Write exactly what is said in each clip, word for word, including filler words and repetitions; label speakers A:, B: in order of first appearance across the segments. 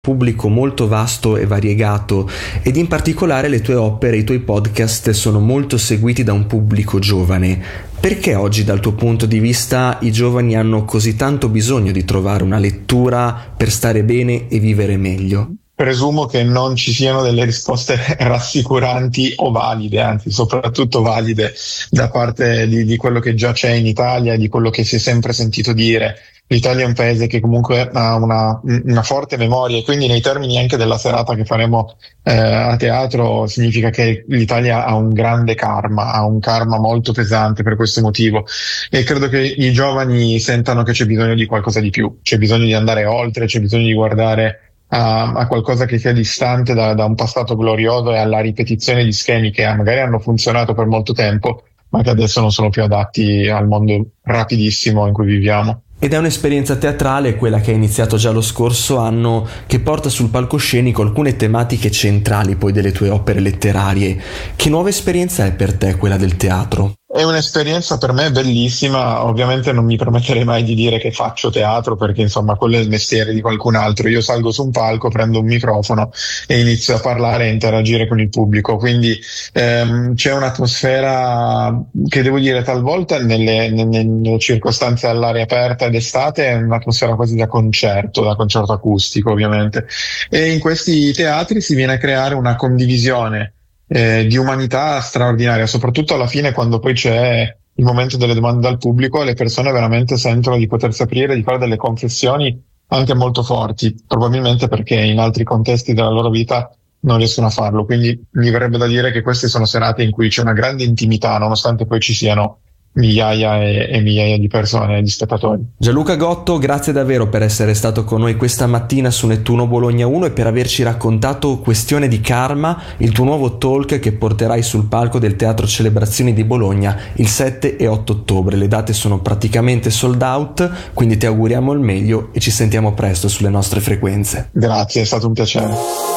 A: pubblico molto vasto e variegato ed in particolare le tue opere, i tuoi podcast sono molto seguiti da un pubblico giovane. Perché oggi dal tuo punto di vista i giovani hanno così tanto bisogno di trovare una lettura per stare bene e vivere meglio?
B: Presumo che non ci siano delle risposte rassicuranti o valide, anzi soprattutto valide da parte di, di quello che già c'è in Italia, di quello che si è sempre sentito dire. L'Italia è un paese che comunque ha una, una forte memoria e quindi nei termini anche della serata che faremo eh, a teatro significa che l'Italia ha un grande karma, ha un karma molto pesante per questo motivo e credo che i giovani sentano che c'è bisogno di qualcosa di più, c'è bisogno di andare oltre, c'è bisogno di guardare a, a qualcosa che sia distante da, da un passato glorioso e alla ripetizione di schemi che magari hanno funzionato per molto tempo ma che adesso non sono più adatti al mondo rapidissimo in cui viviamo.
A: Ed è un'esperienza teatrale, quella che è iniziato già lo scorso anno, che porta sul palcoscenico alcune tematiche centrali poi delle tue opere letterarie. Che nuova esperienza è per te quella del teatro?
B: È un'esperienza per me bellissima, ovviamente non mi permetterei mai di dire che faccio teatro perché insomma quello è il mestiere di qualcun altro, io salgo su un palco, prendo un microfono e inizio a parlare e interagire con il pubblico, quindi ehm, c'è un'atmosfera che devo dire talvolta nelle, nelle, nelle circostanze all'aria aperta d'estate è un'atmosfera quasi da concerto, da concerto acustico ovviamente, e in questi teatri si viene a creare una condivisione Eh, di umanità straordinaria, soprattutto alla fine quando poi c'è il momento delle domande dal pubblico, le persone veramente sentono di potersi aprire, di fare delle confessioni anche molto forti, probabilmente perché in altri contesti della loro vita non riescono a farlo, quindi mi verrebbe da dire che queste sono serate in cui c'è una grande intimità, nonostante poi ci siano migliaia e, e migliaia di persone, di spettatori.
A: Gianluca Gotto, grazie davvero per essere stato con noi questa mattina su Nettuno Bologna uno e per averci raccontato Questione di Karma, il tuo nuovo talk che porterai sul palco del Teatro Celebrazioni di Bologna il sette e otto ottobre. Le date sono praticamente sold out, quindi ti auguriamo il meglio e ci sentiamo presto sulle nostre frequenze.
B: Grazie, è stato un piacere.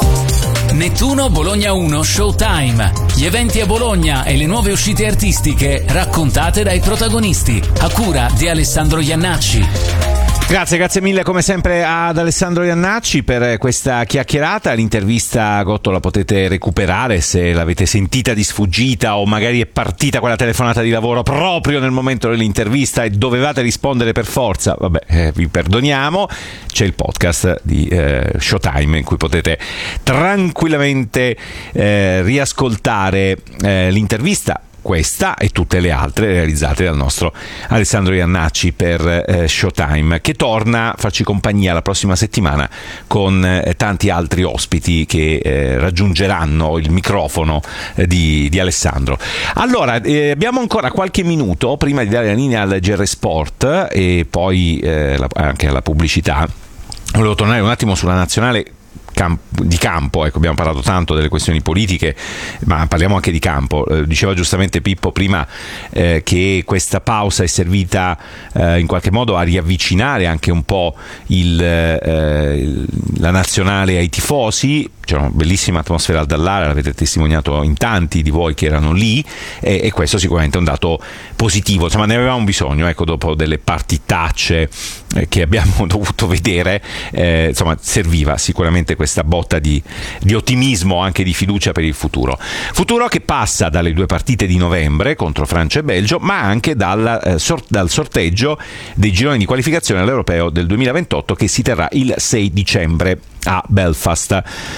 C: Nettuno Bologna uno Showtime. Gli eventi a Bologna e le nuove uscite artistiche raccontate dai protagonisti. A cura di Alessandro Iannacci.
D: Grazie, grazie mille come sempre ad Alessandro Iannacci per questa chiacchierata. L'intervista Gotto la potete recuperare se l'avete sentita di sfuggita o magari è partita quella telefonata di lavoro proprio nel momento dell'intervista e dovevate rispondere per forza. Vabbè, eh, vi perdoniamo. C'è il podcast di eh, Showtime in cui potete tranquillamente eh, riascoltare eh, l'intervista, questa e tutte le altre realizzate dal nostro Alessandro Iannacci per eh, Showtime, che torna a farci compagnia la prossima settimana con eh, tanti altri ospiti che eh, raggiungeranno il microfono eh, di, di Alessandro. Allora, eh, abbiamo ancora qualche minuto prima di dare la linea al G R Sport e poi eh, la, anche alla pubblicità. Volevo tornare un attimo sulla nazionale di campo, ecco, abbiamo parlato tanto delle questioni politiche, ma parliamo anche di campo. Eh, diceva giustamente Pippo prima eh, che questa pausa è servita eh, in qualche modo a riavvicinare anche un po' il, eh, il, la nazionale ai tifosi. C'è una bellissima atmosfera al Dallara, l'avete testimoniato in tanti di voi che erano lì e, e questo sicuramente è un dato positivo. Insomma, ne avevamo bisogno, ecco, dopo delle partitacce eh, che abbiamo dovuto vedere, eh, insomma serviva sicuramente questa botta di, di ottimismo, anche di fiducia per il futuro. Futuro che passa dalle due partite di novembre contro Francia e Belgio, ma anche dal, eh, sort, dal sorteggio dei gironi di qualificazione all'Europeo del duemilaventotto che si terrà il sei dicembre a Belfast.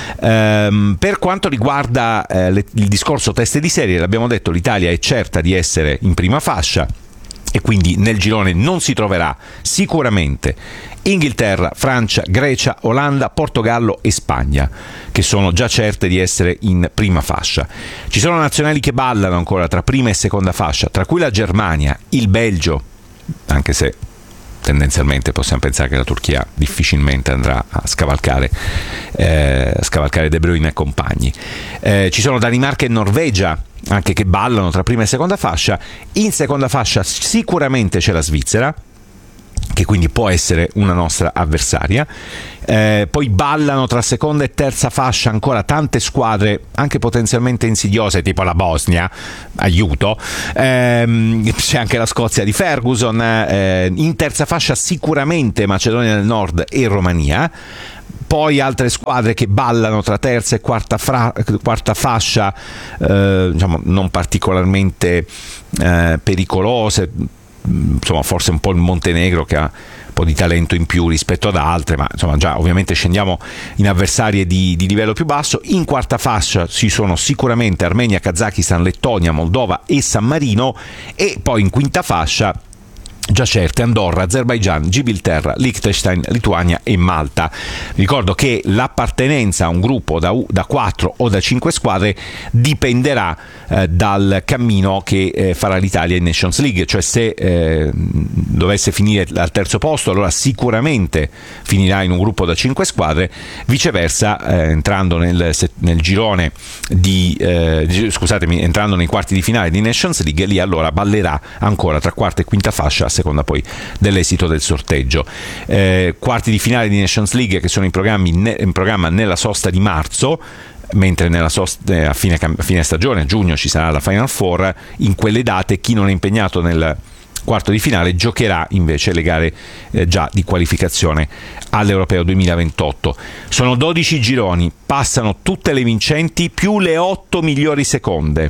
D: Ehm, per quanto riguarda eh, le, il discorso teste di serie, l'abbiamo detto, l'Italia è certa di essere in prima fascia e quindi nel girone non si troverà sicuramente Inghilterra, Francia, Grecia, Olanda, Portogallo e Spagna, che sono già certe di essere in prima fascia. Ci sono nazionali che ballano ancora tra prima e seconda fascia, tra cui la Germania, il Belgio, anche se tendenzialmente possiamo pensare che la Turchia difficilmente andrà a scavalcare eh, a scavalcare De Bruyne e compagni. Eh, ci sono Danimarca e Norvegia anche che ballano tra prima e seconda fascia. In seconda fascia sicuramente c'è la Svizzera, che quindi può essere una nostra avversaria. Eh, poi ballano tra seconda e terza fascia ancora tante squadre anche potenzialmente insidiose, tipo la Bosnia, aiuto, eh, c'è anche la Scozia di Ferguson, eh, in terza fascia sicuramente Macedonia del Nord e Romania. poi altre squadre che ballano tra terza e quarta, fra, quarta fascia, eh, diciamo non particolarmente eh, pericolose, insomma forse un po' il Montenegro che ha un po' di talento in più rispetto ad altre, ma insomma già ovviamente scendiamo in avversarie di, di livello più basso. In quarta fascia ci sono sicuramente Armenia, Kazakistan, Lettonia, Moldova e San Marino, e poi in quinta fascia già certe Andorra, Azerbaigian, Gibilterra, Liechtenstein, Lituania e Malta. Ricordo che l'appartenenza a un gruppo da, da quattro o da cinque squadre dipenderà eh, dal cammino che eh, farà l'Italia in Nations League, cioè se eh, dovesse finire al terzo posto allora sicuramente finirà in un gruppo da cinque squadre, viceversa eh, entrando nel, nel girone di, eh, scusatemi, entrando nei quarti di finale di Nations League, lì allora ballerà ancora tra quarta e quinta fascia a seconda poi dell'esito del sorteggio. Eh, quarti di finale di Nations League che sono in, programmi, in programma nella sosta di marzo, mentre nella sosta, a, fine, a fine stagione, a giugno, ci sarà la Final Four. In quelle date chi non è impegnato nel quarto di finale giocherà invece le gare eh, già di qualificazione all'Europeo duemilaventotto. Sono dodici gironi, passano tutte le vincenti più le otto migliori seconde.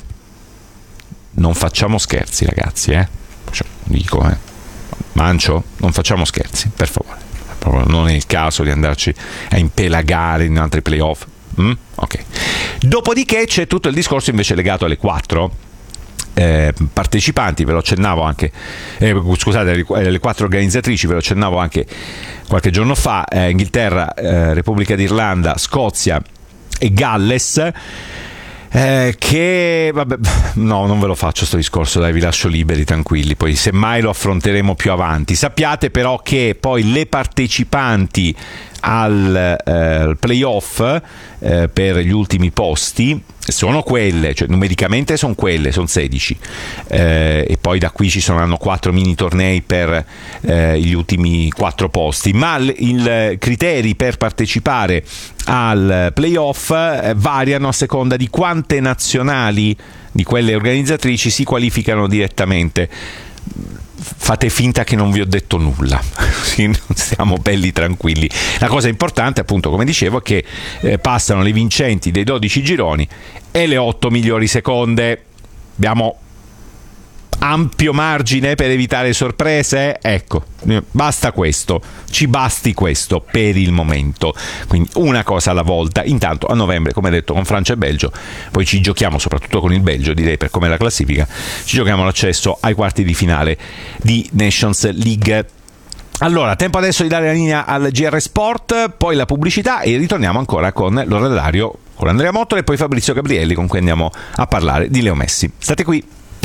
D: Non facciamo scherzi, ragazzi, eh? Cioè, dico, eh. Mancio, non facciamo scherzi, per favore. Non è il caso di andarci a impelagare in altri playoff. Mm? Ok. Dopodiché c'è tutto il discorso invece legato alle quattro eh, partecipanti, ve lo accennavo anche, eh, scusate, le quattro organizzatrici, ve lo accennavo anche qualche giorno fa, eh, Inghilterra, eh, Repubblica d'Irlanda, Scozia e Galles. Eh, che vabbè, no, non ve lo faccio sto discorso, dai, vi lascio liberi, tranquilli, poi semmai lo affronteremo più avanti. Sappiate però che poi le partecipanti al eh, playoff eh, per gli ultimi posti sono quelle, cioè numericamente sono quelle, sono sedici, eh, e poi da qui ci saranno quattro mini tornei per eh, gli ultimi quattro posti, ma i criteri per partecipare al playoff eh, variano a seconda di quante nazionali di quelle organizzatrici si qualificano direttamente. Fate finta che non vi ho detto nulla, così stiamo belli tranquilli. La cosa importante, appunto, come dicevo, è che eh, passano le vincenti dei dodici gironi e le otto migliori seconde. Abbiamo ampio margine per evitare sorprese, ecco, basta questo, ci basti questo per il momento, quindi una cosa alla volta. Intanto a novembre, come detto, con Francia e Belgio, poi ci giochiamo, soprattutto con il Belgio, direi, per come è la classifica, ci giochiamo l'accesso ai quarti di finale di Nations League. Allora, tempo adesso di dare la linea al G R Sport, poi la pubblicità e ritorniamo ancora con l'orario con Andrea Mottola e poi Fabrizio Gabrielli, con cui andiamo a parlare di Leo Messi. State qui.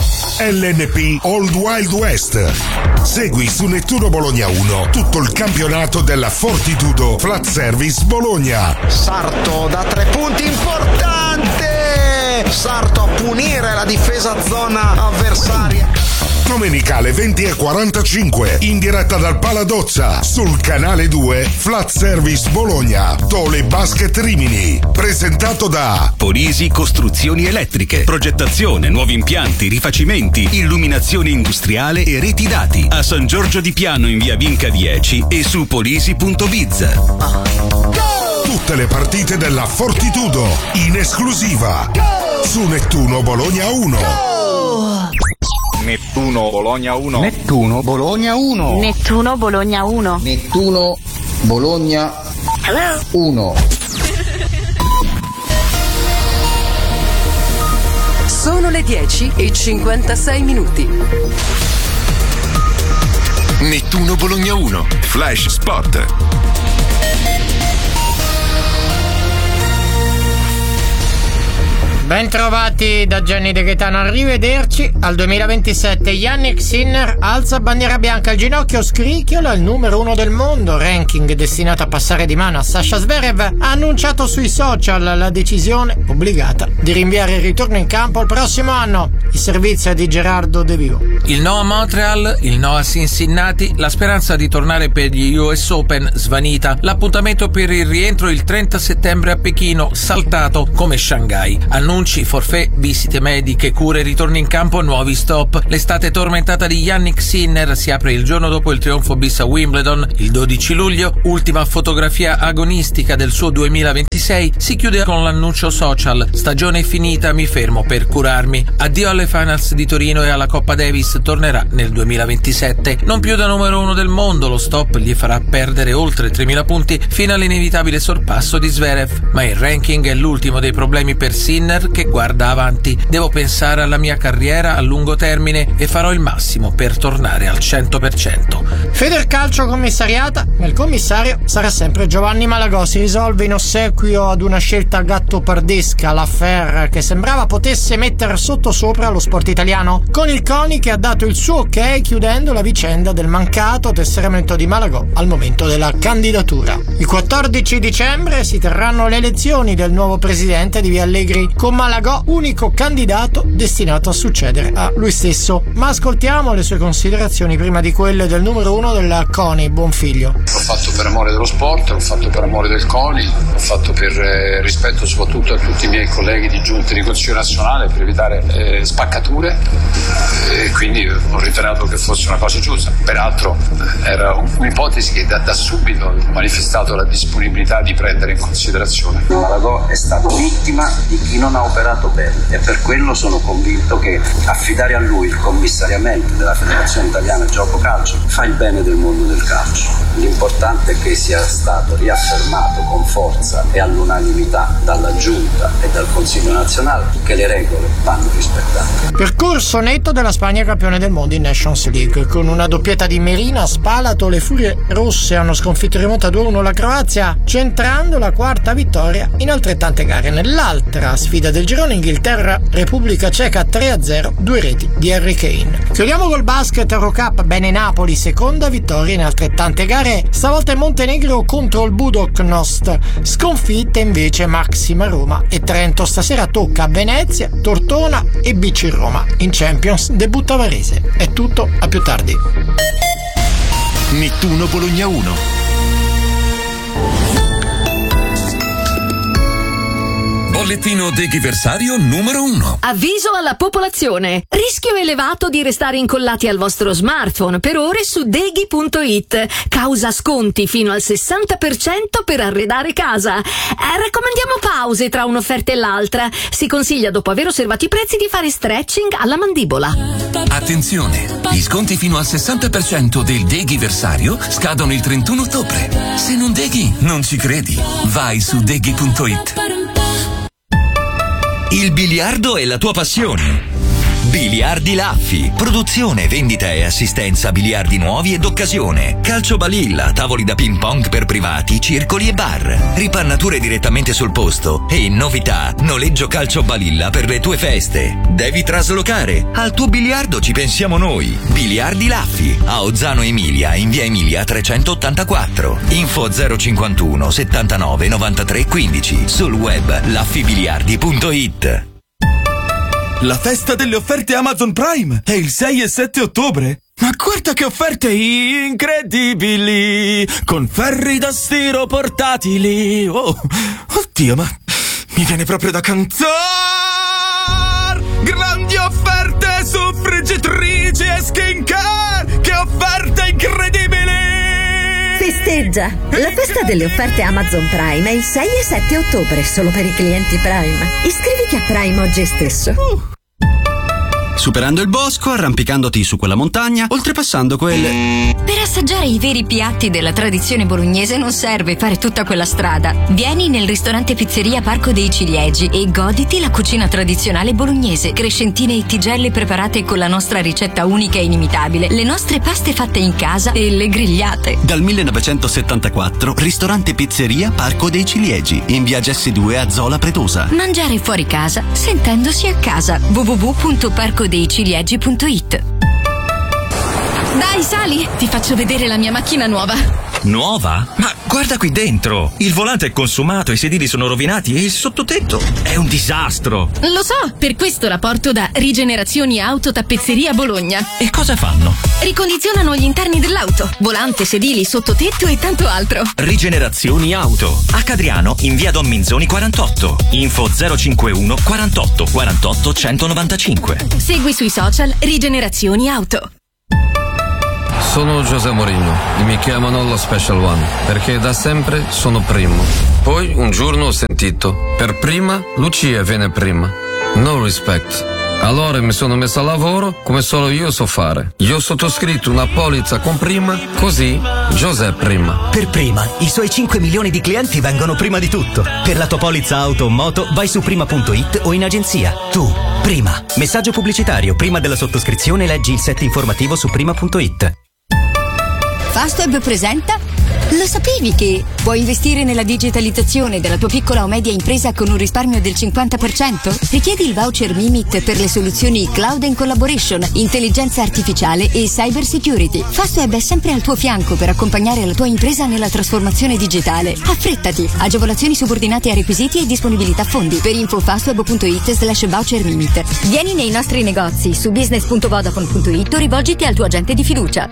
E: L N P Old Wild West. Segui su Nettuno Bologna uno tutto il campionato della Fortitudo Flat Service Bologna.
F: Sarto da tre punti, importante! Sarto a punire la difesa zona avversaria.
E: Domenicale venti e quarantacinque in diretta dal Paladozza sul canale due Flat Service Bologna. Tole Basket Rimini, presentato da
G: Polisi Costruzioni Elettriche, progettazione, nuovi impianti, rifacimenti, illuminazione industriale e reti dati a San Giorgio di Piano in via Vinca dieci e su polisi punto biz.
E: Tutte le partite della Fortitudo in esclusiva su Nettuno Bologna uno.
H: Nettuno Bologna uno.
I: Nettuno Bologna uno.
J: Nettuno Bologna uno.
I: Nettuno Bologna uno.
K: Sono le dieci e cinquantasei minuti.
L: Nettuno Bologna uno. Flash Sport.
M: Bentrovati da Gianni De Gaetano, arrivederci al duemilaventisette. Yannick Sinner alza bandiera bianca al ginocchio, scricchiola il numero uno del mondo, ranking destinato a passare di mano a Sasha Zverev. Ha annunciato sui social la decisione obbligata di rinviare il ritorno in campo al prossimo anno. Il servizio è di Gerardo De Vivo.
N: Il no a Montreal, il no a Cincinnati, la speranza di tornare per gli U S Open svanita, l'appuntamento per il rientro il trenta settembre a Pechino saltato come Shanghai. Annuncio Annunci, forfait, visite mediche, cure, ritorni in campo, nuovi stop. L'estate tormentata di Jannik Sinner si apre il giorno dopo il trionfo bis a Wimbledon, il dodici luglio. Ultima fotografia agonistica del suo duemilaventisei si chiude con l'annuncio social: stagione finita, mi fermo per curarmi. Addio alle finals di Torino e alla Coppa Davis, tornerà nel duemilaventisette. Non più da numero uno del mondo, lo stop gli farà perdere oltre tremila punti fino all'inevitabile sorpasso di Zverev, ma il ranking è l'ultimo dei problemi per Sinner, che guarda avanti. Devo pensare alla mia carriera a lungo termine e farò il massimo per tornare al cento per cento.
M: Federcalcio commissariata, ma il commissario sarà sempre Giovanni Malagò. Si risolve in ossequio ad una scelta gattopardesca l'affaire che sembrava potesse mettere sotto sopra lo sport italiano, con il CONI che ha dato il suo ok chiudendo la vicenda del mancato tesseramento di Malagò al momento della candidatura. Il quattordici dicembre si terranno le elezioni del nuovo presidente di Via Allegri, con Malagò unico candidato destinato a succedere a lui stesso. Ma ascoltiamo le sue considerazioni prima di quelle del numero uno della CONI, Bonfiglio.
H: L'ho fatto per amore dello sport, l'ho fatto per amore del CONI, l'ho fatto per eh, rispetto soprattutto a tutti i miei colleghi di giunta di Consiglio nazionale, per evitare eh, spaccature, e quindi ho ritenuto che fosse una cosa giusta. Peraltro era un'ipotesi che da, da subito ho manifestato la disponibilità di prendere in considerazione.
J: Malagò è stato vittima di chi non ha operato bene e per quello sono convinto che affidare a lui il commissariamento della Federazione Italiana Gioco Calcio fa il bene del mondo del calcio. L'importante è che sia stato riaffermato con forza e all'unanimità dalla Giunta e dal Consiglio nazionale che le regole vanno rispettate.
M: Percorso netto della Spagna campione del mondo in Nations League. Con una doppietta di Merina, Spalato, le Furie Rosse hanno sconfitto in rimonta due a uno la Croazia, centrando la quarta vittoria in altrettante gare. Nell'altra sfida del girone, Inghilterra Repubblica Ceca tre a zero, due reti di Harry Kane. Chiudiamo col basket Eurocup, bene Napoli, seconda vittoria in altrettante gare, stavolta in Montenegro contro il Budućnost, sconfitte invece Maxima Roma e Trento. Stasera tocca a Venezia, Tortona e B C Roma. In Champions debutta Varese. È tutto, a più tardi.
L: Nettuno Bologna uno. Bollettino deghiversario numero uno.
O: Avviso alla popolazione. Rischio elevato di restare incollati al vostro smartphone per ore su deghi punto it. Causa sconti fino al sessanta per cento per arredare casa. Eh, raccomandiamo pause tra un'offerta e l'altra. Si consiglia, dopo aver osservato i prezzi, di fare stretching alla mandibola.
L: Attenzione! Gli sconti fino al sessanta per cento del deghiversario scadono il trentuno ottobre. Se non deghi, non ci credi. Vai su deghi punto it.
P: Il biliardo è la tua passione. Biliardi Laffi, produzione, vendita e assistenza biliardi nuovi e d'occasione, calcio balilla, tavoli da ping pong per privati, circoli e bar, ripannature direttamente sul posto e, in novità, noleggio calcio balilla per le tue feste. Devi traslocare? Al tuo biliardo ci pensiamo noi. Biliardi Laffi, a Ozzano Emilia, in via Emilia trecentottantaquattro. Info zero cinquantuno settantanove novantatré quindici, sul web laffibiliardi punto it.
Q: La festa delle offerte Amazon Prime è il sei e sette ottobre. Ma guarda che offerte incredibili! Con ferri da stiro portatili. Oh, oddio, ma mi viene proprio da cantare! Grandi offerte su friggitrici e skincare! Che offerte incredibili!
R: Festeggia! La festa delle offerte Amazon Prime è il sei e sette ottobre, solo per i clienti Prime. Iscriviti a Prime oggi stesso. Uh.
S: Superando il bosco, arrampicandoti su quella montagna, oltrepassando quelle...
T: Per assaggiare i veri piatti della tradizione bolognese non serve fare tutta quella strada. Vieni nel ristorante Pizzeria Parco dei Ciliegi e goditi la cucina tradizionale bolognese. Crescentine e tigelle preparate con la nostra ricetta unica e inimitabile, le nostre paste fatte in casa e le grigliate.
S: Dal millenovecentosettantaquattro, ristorante Pizzeria Parco dei Ciliegi, in via Gessi due a Zola Pretosa.
T: Mangiare fuori casa, sentendosi a casa. w w w punto parco dei ciliegi punto it. Dai, sali, ti faccio vedere la mia macchina nuova.
P: Nuova? Ma guarda qui dentro! Il volante è consumato, i sedili sono rovinati e il sottotetto è un disastro!
U: Lo so, per questo la porto da Rigenerazioni Auto Tappezzeria Bologna.
P: E cosa fanno?
U: Ricondizionano gli interni dell'auto, volante, sedili, sottotetto e tanto altro.
P: Rigenerazioni Auto. A Cadriano, in via Don Minzoni quarantotto. Info zero cinquantuno quarantotto quarantotto centonovantacinque.
U: Segui sui social Rigenerazioni Auto.
V: Sono José Mourinho e mi chiamano lo Special One perché da sempre sono primo. Poi un giorno ho sentito: per prima Lucia viene prima. No respect. Allora mi sono messo a lavoro come solo io so fare. Io ho sottoscritto una polizza con prima, così José prima.
W: Per prima, i suoi cinque milioni di clienti vengono prima di tutto. Per la tua polizza auto o moto vai su prima punto it o in agenzia. Tu, prima. Messaggio pubblicitario: prima della sottoscrizione leggi il set informativo su prima punto it.
T: Fastweb presenta? Lo sapevi che puoi investire nella digitalizzazione della tua piccola o media impresa con un risparmio del cinquanta per cento? Richiedi il voucher Mimit per le soluzioni Cloud and Collaboration, intelligenza artificiale e cyber security. Fastweb è sempre al tuo fianco per accompagnare la tua impresa nella trasformazione digitale. Affrettati! Agevolazioni subordinate a requisiti e disponibilità fondi. Per info fastweb punto it slash voucher Mimit. Vieni nei nostri negozi su business punto vodafone punto it o rivolgiti al tuo agente di fiducia.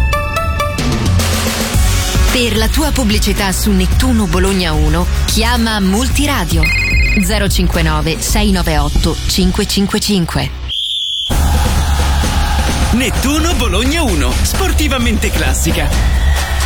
U: Per la tua pubblicità su Nettuno Bologna uno, chiama Multiradio zero cinquantanove sei novantaotto cinquecentocinquantacinque.
X: Nettuno Bologna uno, sportivamente classica.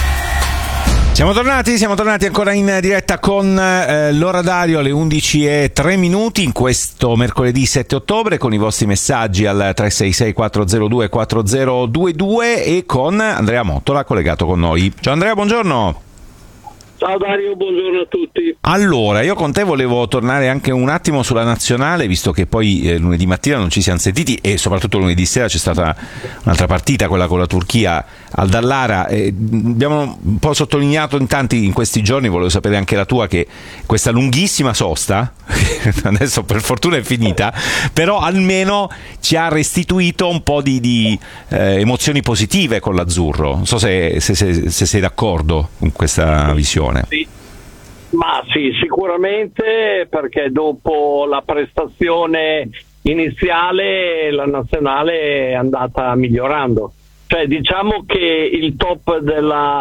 D: Siamo tornati, siamo tornati ancora in diretta con eh, l'orario alle undici e tre minuti in questo mercoledì sette ottobre con i vostri messaggi al tre sei sei quattro zero due quattro zero due due e con Andrea Mottola collegato con noi. Ciao Andrea, buongiorno.
Y: Ciao Dario, buongiorno a tutti.
D: Allora, io con te volevo tornare anche un attimo sulla nazionale, visto che poi eh, lunedì mattina non ci siamo sentiti e soprattutto lunedì sera c'è stata un'altra partita, quella con la Turchia al Dallara. Eh, abbiamo un po' sottolineato in tanti in questi giorni, volevo sapere anche la tua, che questa lunghissima sosta, adesso per fortuna è finita, però almeno ci ha restituito un po' di, di eh, emozioni positive con l'azzurro. Non so se, se, se, se sei d'accordo con questa visione.
Y: Sì. Ma sì, sicuramente, perché dopo la prestazione iniziale la nazionale è andata migliorando. Cioè, diciamo che il top della,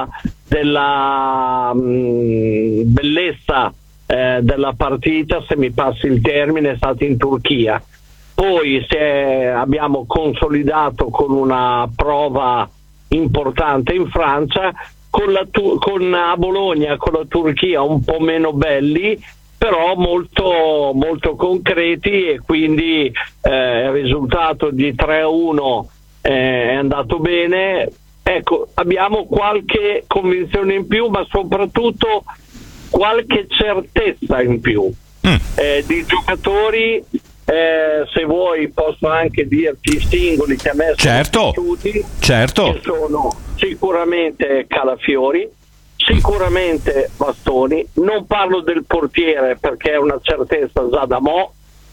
Y: della mh, bellezza eh, della partita, se mi passi il termine, è stato in Turchia. Poi se abbiamo consolidato con una prova importante in Francia, con, la, con a Bologna, con la Turchia un po' meno belli, però molto, molto concreti, e quindi eh, il risultato di tre a uno eh, è andato bene. Ecco, abbiamo qualche convinzione in più, ma soprattutto qualche certezza in più mm. eh, di giocatori. Eh, se vuoi posso anche dirti i singoli che a me sono
D: certo,
Y: piaciuti,
D: certo.
Y: che sono sicuramente Calafiori, sicuramente Bastoni. Non parlo del portiere perché è una certezza già da mo',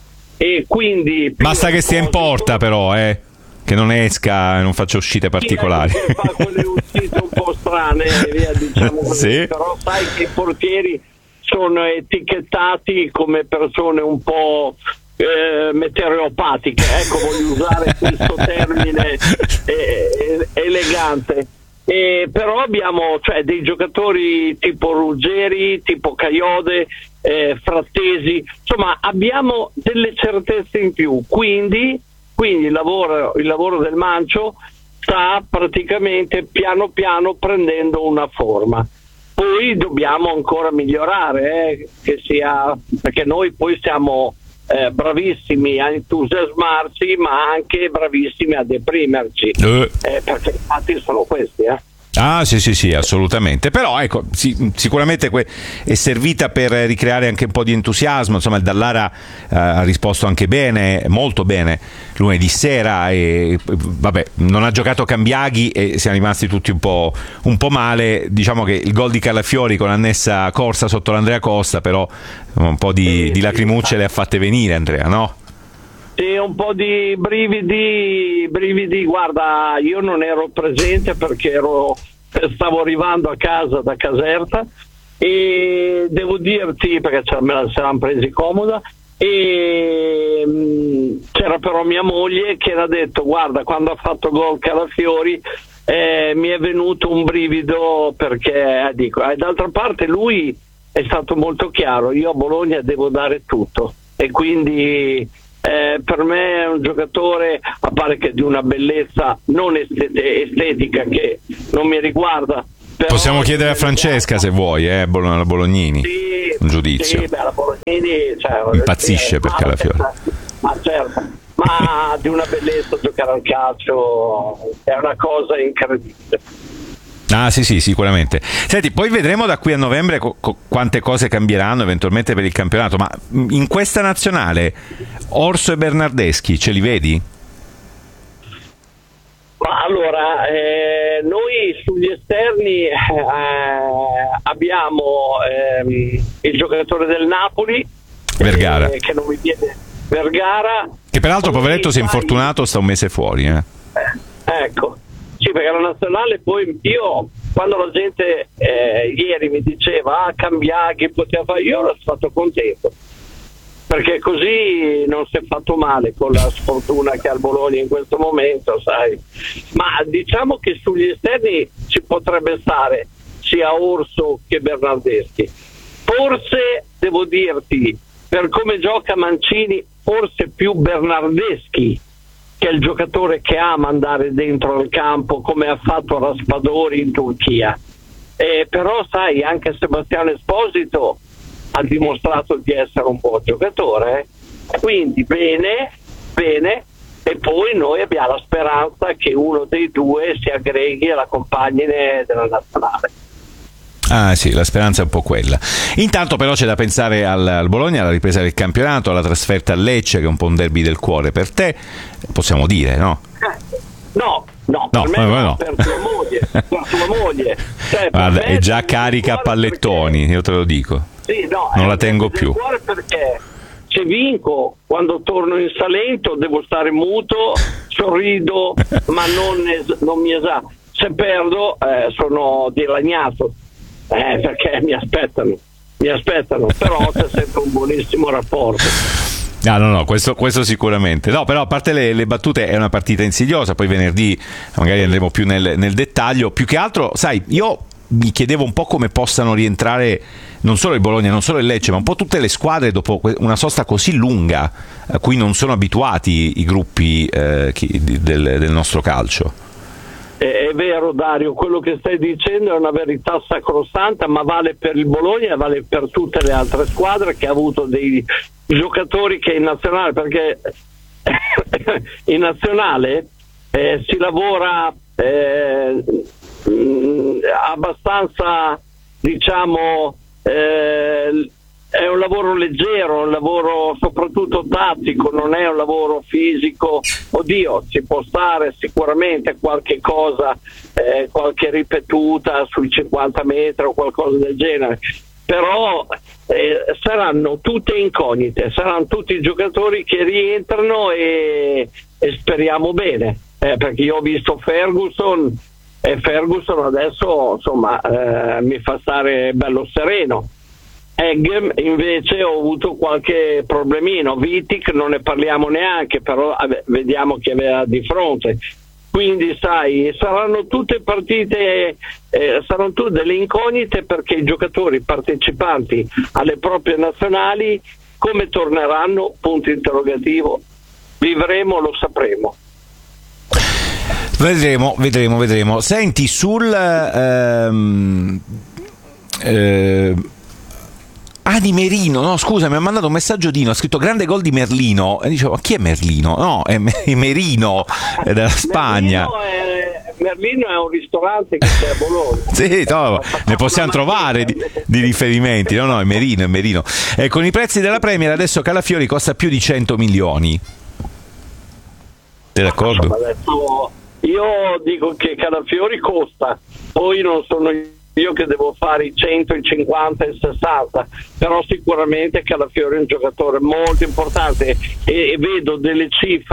Y: e quindi
D: basta che stia in porta, però eh che non esca e non faccia uscite particolari.
Y: Sì, fa quelle uscite un po' strane via, diciamo così.
D: Sì.
Y: Però sai che i portieri sono etichettati come persone un po' Eh, meteoropatiche, ecco, voglio usare questo termine eh, elegante. E però abbiamo, cioè, dei giocatori tipo Ruggeri, tipo Caiode, eh, Frattesi, insomma abbiamo delle certezze in più, quindi, quindi il lavoro, il lavoro del Mancio sta praticamente piano piano prendendo una forma. Poi dobbiamo ancora migliorare, eh, che sia, perché noi poi siamo Eh, bravissimi a entusiasmarci, ma anche bravissimi a deprimerci,
D: eh.
Y: Eh, perché i fatti sono questi, eh.
D: Ah sì sì sì, assolutamente. Però ecco, sì, sicuramente que- è servita per ricreare anche un po' di entusiasmo. Insomma, il Dallara eh, ha risposto anche bene, molto bene lunedì sera, e vabbè, non ha giocato Cambiaghi e siamo rimasti tutti un po', un po' male. Diciamo che il gol di Calafiori con annessa corsa sotto l'Andrea Costa, però un po' di, di lacrimucce le ha fatte venire, Andrea, no?
Y: Sì, un po' di brividi, brividi. Guarda, io non ero presente perché ero stavo arrivando a casa da Caserta e devo dirti, perché me la saranno presi comoda, e mh, c'era però mia moglie che era detto: guarda, quando ha fatto gol Calafiori eh, mi è venuto un brivido, perché eh, dico, eh, d'altra parte lui è stato molto chiaro: io a Bologna devo dare tutto, e quindi eh, per me è un giocatore, a parte che di una bellezza non estete- estetica che non mi riguarda.
D: Possiamo chiedere a Francesca se vuoi, eh, Bolo- la Bolognini,
Y: sì,
D: un giudizio.
Y: Sì, beh, la Bolognini, cioè,
D: impazzisce per Calafiori.
Y: Ma certo, ma di una bellezza giocare al calcio è una cosa incredibile.
D: Ah sì sì, sicuramente. Senti, poi vedremo da qui a novembre co- co- quante cose cambieranno eventualmente per il campionato, ma in questa nazionale Orso e Bernardeschi ce li vedi?
Y: Ma allora, eh, noi sugli esterni eh, abbiamo ehm, il giocatore del Napoli,
D: Vergara,
Y: eh, che non mi viene, Vergara,
D: che peraltro
Y: poi,
D: poveretto si è
Y: sai,
D: infortunato, sta un mese fuori. Eh.
Y: Eh, ecco, sì, perché la nazionale poi io, quando la gente eh, ieri mi diceva ah, Cambiaghi poteva fare, io ero stato contento, perché così non si è fatto male con la sfortuna che ha il Bologna in questo momento, sai. Ma diciamo che sugli esterni ci potrebbe stare sia Orso che Bernardeschi. Forse, devo dirti, per come gioca Mancini, forse più Bernardeschi, che è il giocatore che ama andare dentro il campo, come ha fatto Raspadori in Turchia. Eh, però sai, anche Sebastiano Esposito ha dimostrato di essere un buon giocatore, eh? Quindi bene, bene, e poi noi abbiamo la speranza che uno dei due si aggreghi alla compagine della nazionale.
D: Ah sì, la speranza è un po' quella. Intanto però c'è da pensare al, al Bologna, alla ripresa del campionato, alla trasferta a Lecce, che è un po' un derby del cuore per te, possiamo dire, no?
Y: No, no,
D: no,
Y: per me no,
D: no.
Y: per tua moglie, per tua moglie. Cioè,
D: Guarda,
Y: per
D: è
Y: me
D: già carica a pallettoni, perché... io te lo dico.
Y: Sì, no,
D: non la tengo più.
Y: Cuore perché se vinco, quando torno in Salento devo stare muto, sorrido, ma non, es- non mi esatto. Se perdo eh, sono dilaniato, eh, perché mi aspettano, mi aspettano, però c'è sempre un buonissimo rapporto.
D: No, no, no, questo, questo sicuramente. No, però a parte le, le battute è una partita insidiosa, poi venerdì magari andremo più nel, nel dettaglio. Più che altro, sai, io mi chiedevo un po' come possano rientrare non solo il Bologna, non solo il Lecce, ma un po' tutte le squadre dopo una sosta così lunga a cui non sono abituati i gruppi eh, chi, del, del nostro calcio.
Y: È vero Dario, quello che stai dicendo è una verità sacrosanta, ma vale per il Bologna e vale per tutte le altre squadre che ha avuto dei giocatori che in nazionale, perché in nazionale eh, si lavora eh, mh, abbastanza, diciamo, eh, è un lavoro leggero, un lavoro soprattutto tattico, non è un lavoro fisico. Oddio, ci può stare sicuramente qualche cosa, eh, qualche ripetuta sui cinquanta metri o qualcosa del genere, però eh, saranno tutte incognite, saranno tutti giocatori che rientrano e, e speriamo bene, eh, perché io ho visto Ferguson e Ferguson adesso insomma eh, mi fa stare bello sereno. Egg invece ho avuto qualche problemino, Vitic non ne parliamo neanche, però vediamo chi aveva di fronte, quindi sai, saranno tutte partite, eh, saranno tutte delle incognite, perché i giocatori partecipanti alle proprie nazionali come torneranno, punto interrogativo, vivremo, lo sapremo.
D: Vedremo, vedremo, vedremo. Senti, sul ehm, eh, Ah, di Merino, no scusa, mi ha mandato un messaggio Dino, ha scritto grande gol di Merlino e dicevo, ma chi è Merlino? No, è Merino, è della Spagna.
Y: Merlino è, Merlino è un ristorante che c'è a Bologna.
D: Sì, no, ne possiamo trovare di, di riferimenti, no no, è Merino, è Merino. E con i prezzi della Premier adesso Calafiori costa più di cento milioni. Sei d'accordo?
Y: Insomma, adesso io dico che Calafiori costa, poi non sono io che devo fare i cento, i cinquanta, i sessanta, però sicuramente Calafiori è un giocatore molto importante e, e vedo delle cifre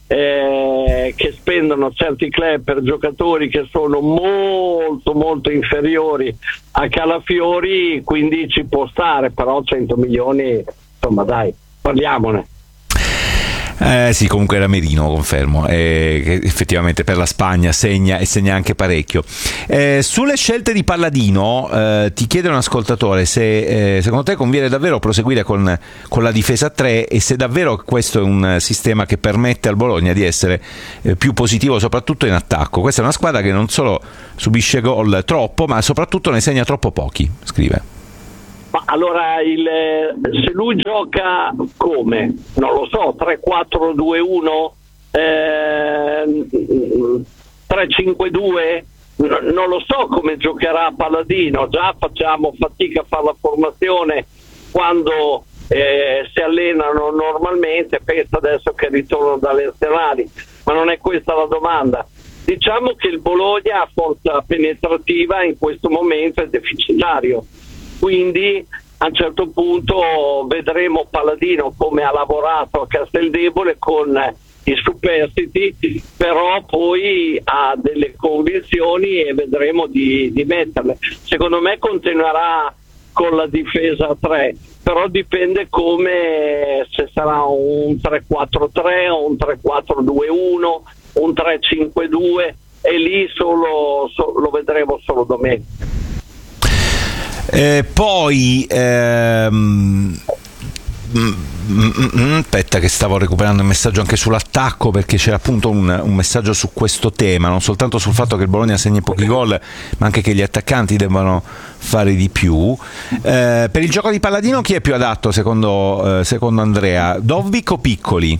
Y: eh, che spendono certi club per giocatori che sono molto molto inferiori a Calafiori, quindi ci può stare, però cento milioni, insomma dai, parliamone.
D: Eh, sì, comunque era Merino, confermo, eh, che effettivamente per la Spagna segna e segna anche parecchio. Eh, sulle scelte di Palladino, eh, ti chiede un ascoltatore se eh, secondo te conviene davvero proseguire con, con la difesa a tre e se davvero questo è un sistema che permette al Bologna di essere eh, più positivo soprattutto in attacco. Questa è una squadra che non solo subisce gol troppo, ma soprattutto ne segna troppo pochi, scrive.
Y: Ma allora il, se lui gioca come? Non lo so, tre quattro due uno, eh, tre cinque due, non lo so come giocherà Palladino, già facciamo fatica a fare la formazione quando eh, si allenano normalmente, pensa adesso che ritornano dalle nazionali, ma non è questa la domanda. Diciamo che il Bologna a forza penetrativa in questo momento è deficitario. Quindi a un certo punto vedremo Palladino come ha lavorato a Casteldebole con i superstiti, però poi ha delle convinzioni e vedremo di, di metterle. Secondo me continuerà con la difesa a tre, però dipende come, se sarà un tre quattro tre o un tre quattro due uno, un tre cinque due, e lì solo, so, lo vedremo solo domenica.
D: Eh, poi ehm, mm, mm, aspetta che stavo recuperando il messaggio anche sull'attacco, perché c'era appunto un, un messaggio su questo tema, non soltanto sul fatto che il Bologna segni pochi gol, ma anche che gli attaccanti devono fare di più. Eh, per il gioco di Palladino chi è più adatto secondo, eh, secondo Andrea? Dovbyk o Piccoli?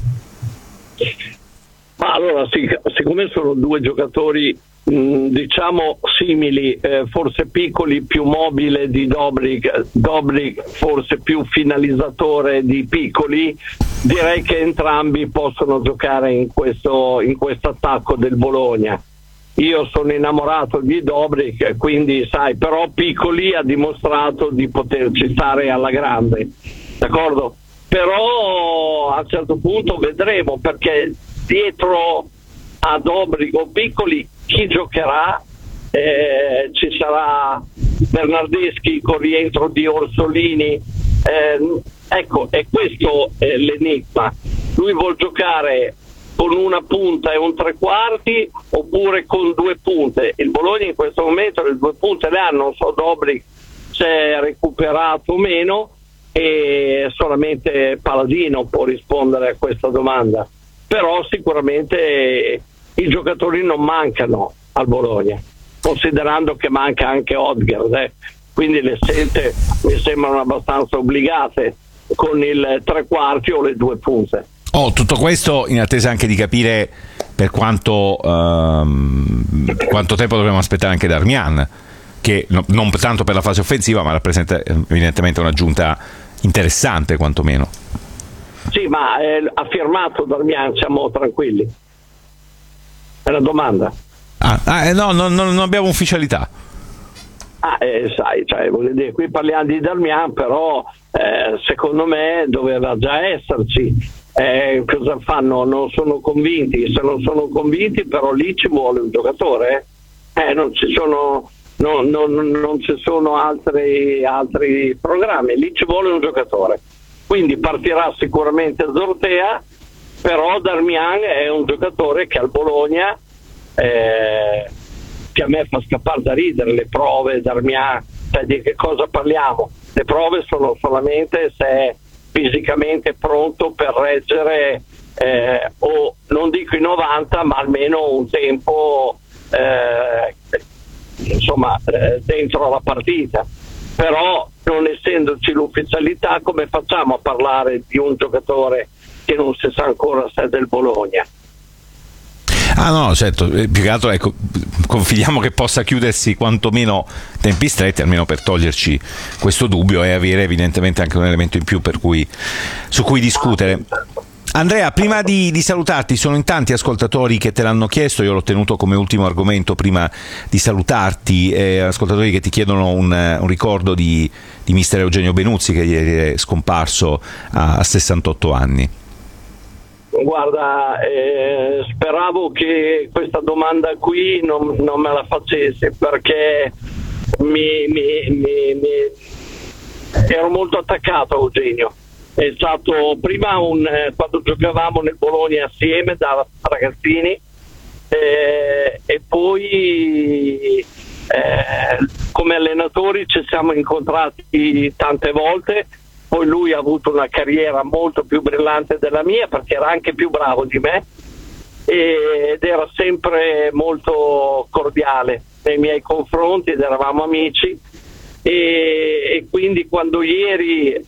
Y: Ma allora sì, siccome sono due giocatori diciamo simili, eh, forse Piccoli più mobile di Dovbyk, Dovbyk forse più finalizzatore di Piccoli, direi che entrambi possono giocare in questo in questo attacco del Bologna. Io sono innamorato di Dovbyk, quindi sai, però Piccoli ha dimostrato di poterci stare alla grande, d'accordo? Però a un certo punto vedremo, perché dietro a Dovbyk o Piccoli chi giocherà? Eh, ci sarà Bernardeschi con rientro di Orsolini, eh, ecco, e questo è l'enigma. Lui vuol giocare con una punta e un tre quarti oppure con due punte. Il Bologna in questo momento le due punte le ha, non so Dovbyk se è recuperato o meno, e solamente Palladino può rispondere a questa domanda, però sicuramente i giocatori non mancano al Bologna, considerando che manca anche Odgaard, eh. Quindi le scelte mi sembrano abbastanza obbligate con il tre quarti o le due punte.
D: Oh, tutto questo in attesa anche di capire per quanto, um, quanto tempo dobbiamo aspettare anche Darmian, che no, non tanto per la fase offensiva, ma rappresenta evidentemente un'aggiunta interessante quantomeno.
Y: Sì, ma eh, ha firmato Darmian, siamo tranquilli. È la domanda.
D: Ah, ah no, no, no, non abbiamo ufficialità.
Y: Ah, eh, sai, cioè, voglio dire, qui parliamo di Darmian, però eh, secondo me doveva già esserci. Eh, cosa fanno? Non sono convinti. Se non sono convinti, però lì ci vuole un giocatore. Eh, non ci sono, no, no, non ci sono altri, altri programmi. Lì ci vuole un giocatore. Quindi partirà sicuramente Zortea. Però Darmian è un giocatore che al Bologna, eh, che a me fa scappare da ridere le prove. Darmian, cioè di che cosa parliamo? Le prove sono solamente se è fisicamente pronto per reggere eh, o non dico i novanta, ma almeno un tempo eh, insomma eh, dentro la partita. Però non essendoci l'ufficialità, come facciamo a parlare di un giocatore che non si sa ancora se è del Bologna?
D: Ah no, certo, più che altro ecco, confidiamo che possa chiudersi quantomeno tempi stretti, almeno per toglierci questo dubbio e avere evidentemente anche un elemento in più per cui, su cui discutere. Andrea, prima di, di salutarti, sono in tanti ascoltatori che te l'hanno chiesto, io l'ho tenuto come ultimo argomento prima di salutarti, eh, ascoltatori che ti chiedono un, un ricordo di, di mister Eugenio Benuzzi, che ieri è scomparso a, a sessantotto anni.
Y: guarda, eh, speravo che questa domanda qui non, non me la facessi, perché mi, mi, mi, mi ero molto attaccato a Eugenio. È stato prima un, eh, quando giocavamo nel Bologna assieme da ragazzini, eh, e poi eh, come allenatori ci siamo incontrati tante volte. Poi lui ha avuto una carriera molto più brillante della mia, perché era anche più bravo di me ed era sempre molto cordiale nei miei confronti ed eravamo amici, e, e quindi quando ieri eh,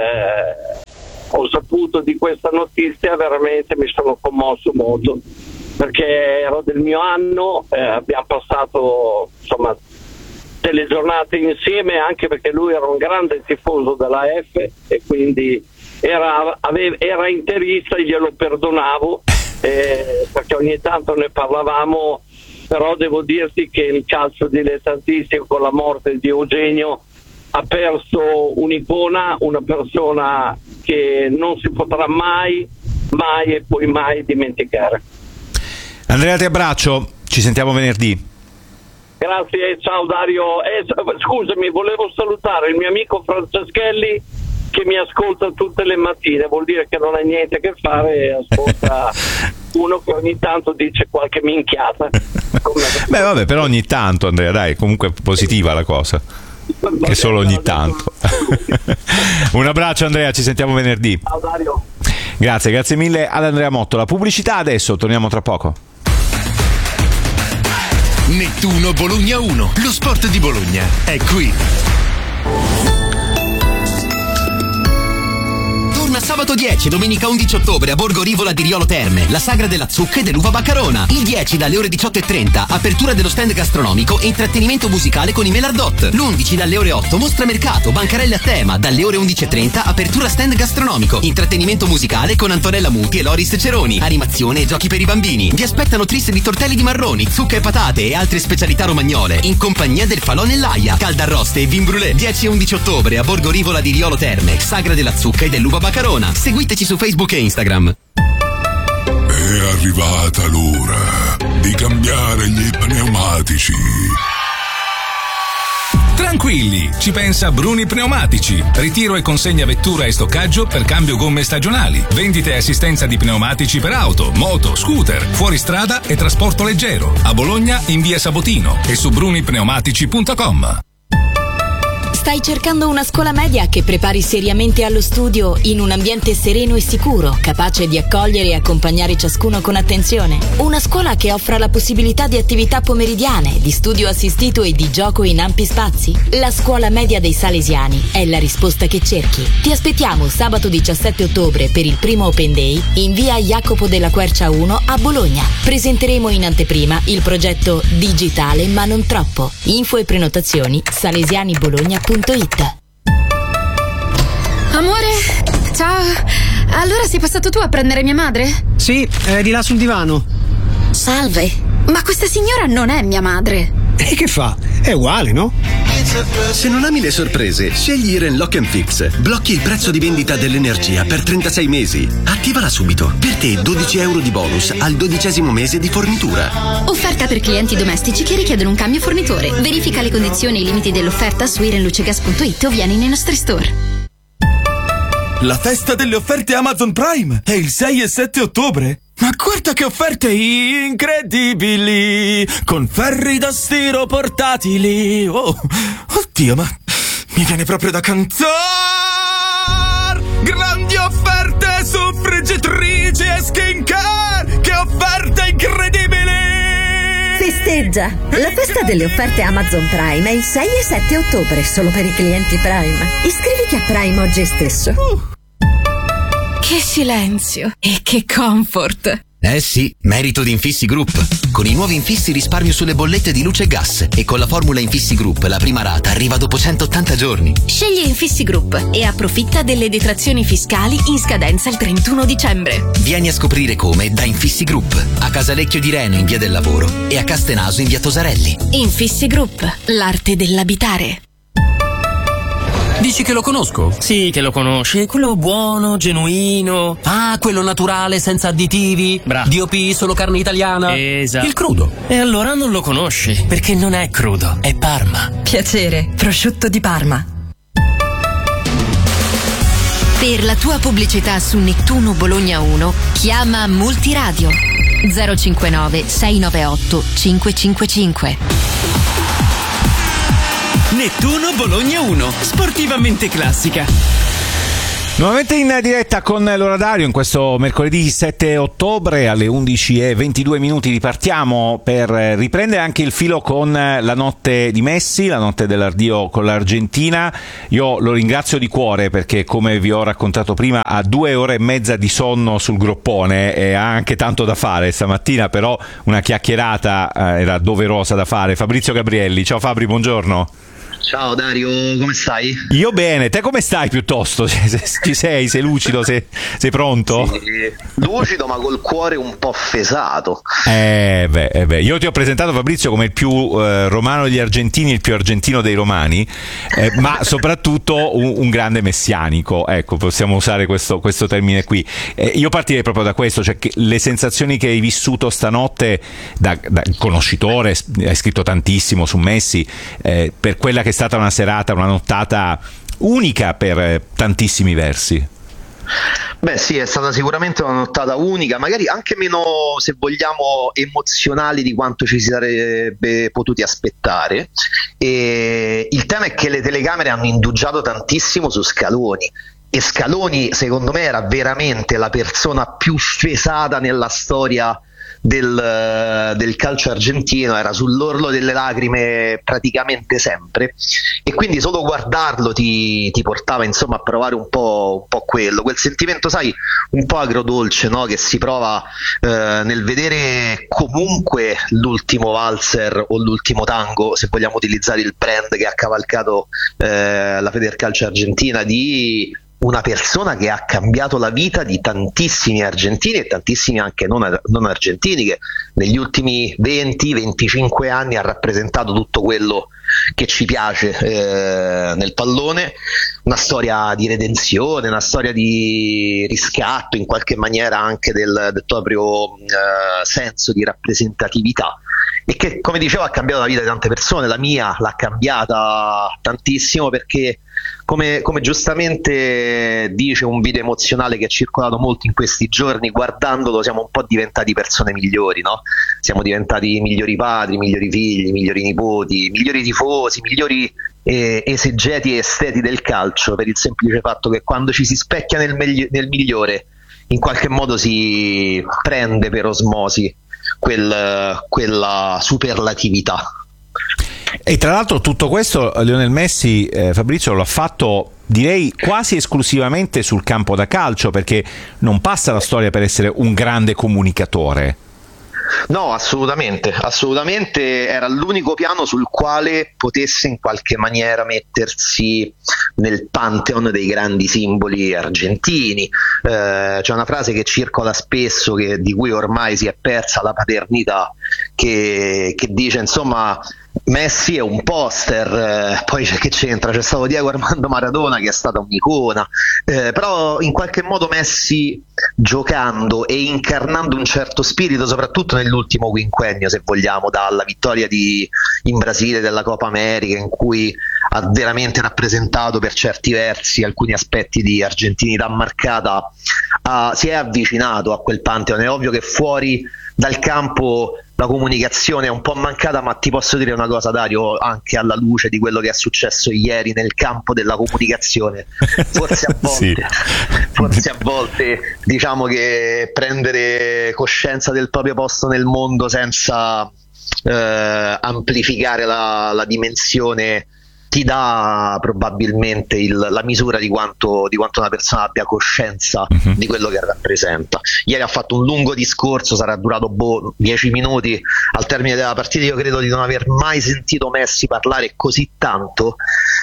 Y: ho saputo di questa notizia veramente mi sono commosso molto, perché ero del mio anno, eh, abbiamo passato insomma delle giornate insieme, anche perché lui era un grande tifoso della F e quindi era, aveva, era interista e glielo perdonavo, eh, perché ogni tanto ne parlavamo. Però devo dirti che il calcio dilettantistico, con la morte di Eugenio, ha perso un'icona, una persona che non si potrà mai, mai e poi mai dimenticare.
D: Andrea, ti abbraccio, ci sentiamo venerdì.
Y: Grazie, ciao Dario. Eh, scusami, volevo salutare il mio amico Franceschelli, che mi ascolta tutte le mattine, vuol dire che non ha niente a che fare, ascolta uno che ogni tanto dice qualche minchiata.
D: Beh vabbè, però ogni tanto, Andrea, dai, comunque positiva la cosa, che solo ogni tanto. Un abbraccio Andrea, ci sentiamo venerdì.
Y: Ciao Dario.
D: Grazie, grazie mille ad Andrea Motto. La pubblicità adesso, torniamo tra poco.
A: Nettuno Bologna uno, lo sport di Bologna è qui.
B: Torna sabato dieci e domenica undici ottobre a Borgo Rivola di Riolo Terme, la sagra della zucca e dell'uva baccarona. Il dieci dalle ore diciotto e trenta, apertura dello stand gastronomico e intrattenimento musicale con i Melardot. L'undici dalle ore otto, mostra mercato, bancarelle a tema. Dalle ore undici e trenta, apertura stand gastronomico, intrattenimento musicale con Antonella Muti e Loris Ceroni, animazione e giochi per i bambini. Vi aspettano tris di tortelli di marroni, zucca e patate e altre specialità romagnole, in compagnia del Falò nell'Aia, caldarroste e vin brûlé. dieci e undici ottobre a Borgo Rivola di Riolo Terme, sagra della zucca e dell'uva baccarona. Seguiteci su Facebook e Instagram.
E: È arrivata l'ora di cambiare gli pneumatici.
C: Tranquilli, ci pensa Bruni Pneumatici. Ritiro e consegna vettura e stoccaggio per cambio gomme stagionali. Vendite e assistenza di pneumatici per auto, moto, scooter, fuoristrada e trasporto leggero. A Bologna in via Sabotino e su bruni pneumatici punto com.
U: Stai cercando una scuola media che prepari seriamente allo studio in un ambiente sereno e sicuro, capace di accogliere e accompagnare ciascuno con attenzione? Una scuola che offra la possibilità di attività pomeridiane, di studio assistito e di gioco in ampi spazi? La scuola media dei Salesiani è la risposta che cerchi. Ti aspettiamo sabato diciassette ottobre per il primo Open Day in via Jacopo della Quercia uno a Bologna. Presenteremo in anteprima il progetto Digitale ma non troppo. Info e prenotazioni salesianibologna punto it.
F: Amore, ciao. Allora sei passato tu a prendere mia madre?
G: Sì, è di là sul divano.
F: Salve, ma questa signora non è mia madre.
G: E che fa? È uguale, no?
Z: Se non ami le sorprese, scegli Iren Lock and Fix. Blocchi il prezzo di vendita dell'energia per trentasei mesi. Attivala subito. Per te dodici euro di bonus al dodicesimo mese di fornitura.
F: Offerta per clienti domestici che richiedono un cambio fornitore. Verifica le condizioni e i limiti dell'offerta su irenlucegas punto it o vieni nei nostri store.
Q: La festa delle offerte Amazon Prime è il sei e sette ottobre. Ma guarda che offerte incredibili! Con ferri da stiro portatili! Oh, oddio, ma mi viene proprio da cantare! Grandi offerte su friggitrici e skincare! Che offerte incredibili!
R: Festeggia! La festa delle offerte Amazon Prime è il sei e sette ottobre, solo per i clienti Prime. Iscriviti a Prime oggi stesso.
F: Uh. Che silenzio e che comfort!
B: Eh sì, merito di Infissi Group. Con i nuovi infissi risparmio sulle bollette di luce e gas e con la formula Infissi Group la prima rata arriva dopo centottanta giorni.
F: Scegli Infissi Group e approfitta delle detrazioni fiscali in scadenza il trentuno dicembre.
B: Vieni a scoprire come da Infissi Group, a Casalecchio di Reno in via del Lavoro e a Castenaso in via Tosarelli.
F: Infissi Group, l'arte dell'abitare.
H: Dici che lo conosco?
I: Sì, che lo conosci, è quello buono, genuino.
H: Ah, quello naturale, senza additivi.
I: Bravo.
H: D O P, solo carne italiana.
I: Esatto.
H: Il crudo.
I: E allora non lo conosci, perché non è crudo, è Parma.
T: Piacere, prosciutto di Parma.
F: Per la tua pubblicità su Nettuno Bologna uno, chiama Multiradio zero cinquantanove sei novantaotto cinquecentocinquantacinque.
X: Nettuno Bologna uno, sportivamente classica.
D: Nuovamente in diretta con l'orario in questo mercoledì sette ottobre alle undici e ventidue minuti ripartiamo per riprendere anche il filo con la notte di Messi, la notte dell'addio con l'Argentina. Io lo ringrazio di cuore perché, come vi ho raccontato prima, ha due ore e mezza di sonno sul groppone e ha anche tanto da fare stamattina, però una chiacchierata eh, era doverosa da fare. Fabrizio Gabrielli, ciao Fabri, buongiorno.
J: Ciao Dario, come stai?
D: Io bene, te come stai piuttosto? Ci sei? Sei lucido? Sei, sei pronto?
J: Sì, lucido ma col cuore un po' fesato.
D: Eh beh, eh beh. Io ti ho presentato, Fabrizio, come il più eh, romano degli argentini, il più argentino dei romani, eh, ma soprattutto un, un grande messianico, ecco, possiamo usare questo, questo termine qui. Eh, io partirei proprio da questo, cioè che le sensazioni che hai vissuto stanotte da, da conoscitore, hai scritto tantissimo su Messi, eh, per quella che è stata una serata, una nottata unica per eh, tantissimi versi.
J: Beh sì, è stata sicuramente una nottata unica, magari anche meno, se vogliamo, emozionali di quanto ci si sarebbe potuti aspettare. E il tema è che le telecamere hanno indugiato tantissimo su Scaloni, e Scaloni secondo me era veramente la persona più fesata nella storia Del, del calcio argentino, era sull'orlo delle lacrime praticamente sempre, e quindi solo guardarlo ti, ti portava insomma a provare un po', un po' quello, quel sentimento, sai, un po' agrodolce, no? Che si prova eh, nel vedere comunque l'ultimo valzer o l'ultimo tango, se vogliamo utilizzare il brand che ha cavalcato eh, la Federcalcio argentina, di una persona che ha cambiato la vita di tantissimi argentini e tantissimi anche non, non argentini, che negli ultimi venti venticinque anni ha rappresentato tutto quello che ci piace eh, nel pallone, una storia di redenzione, una storia di riscatto in qualche maniera anche del, del proprio eh, senso di rappresentatività, e che, come dicevo, ha cambiato la vita di tante persone. La mia l'ha cambiata tantissimo perché, come, come giustamente dice un video emozionale che è circolato molto in questi giorni, guardandolo siamo un po' diventati persone migliori, no? Siamo diventati migliori padri, migliori figli, migliori nipoti, migliori tifosi, migliori eh, esegeti e esteti del calcio, per il semplice fatto che quando ci si specchia nel, megli- nel migliore, in qualche modo si prende per osmosi quel, quella superlatività.
D: E tra l'altro tutto questo Lionel Messi, eh, Fabrizio, lo ha fatto direi quasi esclusivamente sul campo da calcio, perché non passa la storia per essere un grande comunicatore.
J: No, assolutamente, assolutamente era l'unico piano sul quale potesse in qualche maniera mettersi nel pantheon dei grandi simboli argentini. Eh, c'è una frase che circola spesso, che, di cui ormai si è persa la paternità, che, che dice insomma: Messi è un poster, eh, poi c'è, che c'entra? C'è stato Diego Armando Maradona che è stata un'icona, eh, però in qualche modo Messi, giocando e incarnando un certo spirito, soprattutto nell'ultimo quinquennio, se vogliamo, dalla vittoria di, in Brasile della Coppa America, in cui ha veramente rappresentato per certi versi alcuni aspetti di argentinità marcata, ha, si è avvicinato a quel pantheon. È ovvio che fuori dal campo la comunicazione è un po' mancata, ma ti posso dire una cosa, Dario, anche alla luce di quello che è successo ieri nel campo della comunicazione, forse a volte, sì. forse a volte diciamo che prendere coscienza del proprio posto nel mondo senza eh, amplificare la, la dimensione ti dà probabilmente il, la misura di quanto, di quanto una persona abbia coscienza uh-huh. di quello che rappresenta. Ieri ha fatto un lungo discorso, sarà durato boh, dieci minuti. Al termine della partita io credo di non aver mai sentito Messi parlare così tanto